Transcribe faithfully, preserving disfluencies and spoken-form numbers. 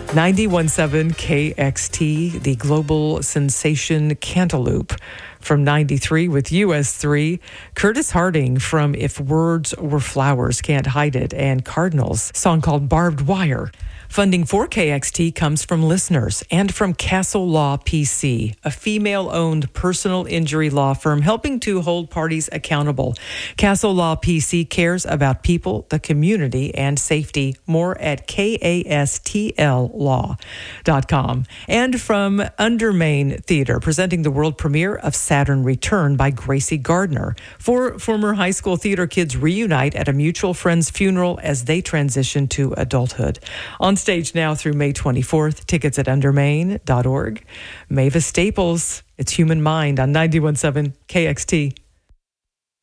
ninety-one point seven K X T, the global sensation Cantaloupe. From ninety-three with U S three, Curtis Harding from If Words Were Flowers, Can't Hide It, and Cardinals, song called Barbed Wire. Funding for K X T comes from listeners and from Castle Law P C, a female-owned personal injury law firm helping to hold parties accountable. Castle Law P C cares about people, the community, and safety. More at kastl law dot com. And from Undermain Theater, presenting the world premiere of Saturn Return by Gracie Gardner. Four former high school theater kids reunite at a mutual friend's funeral as they transition to adulthood. On stage now through May twenty-fourth. Tickets at undermain dot org. Mavis Staples, It's Human Mind on ninety-one point seven K X T.